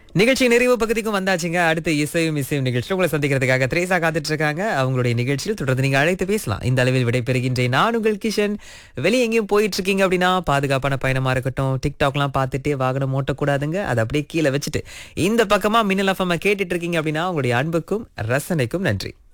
நிகழ்ச்சி நிறைவு பகுதிக்கும் வந்தாச்சுங்க. அடுத்த இசையும் இசையும் நிகழ்ச்சி உங்களை சந்திக்கிறதுக்காக திரேசா காத்துட்டு இருக்காங்க. அவங்களுடைய நிகழ்ச்சியில் தொடர்ந்து நீங்க அழைத்து பேசலாம். இந்த அளவில் விடைபெறுகின்றேன். நான் உங்கள் கிஷன். வெளியே எங்கேயும் போயிட்டு இருக்கீங்க அப்படின்னா பாதுகாப்பான பயணமா இருக்கட்டும். டிக்டாக்லாம் பார்த்துட்டு வாகனம் ஓட்டக்கூடாதுங்க. அதை அப்படியே கீழே வச்சுட்டு இந்த பக்கமா மின்னல் எஃப்எம் கேட்டுட்டு இருக்கீங்க அப்படின்னா உங்களுடைய அன்புக்கும் ரசனைக்கும் நன்றி.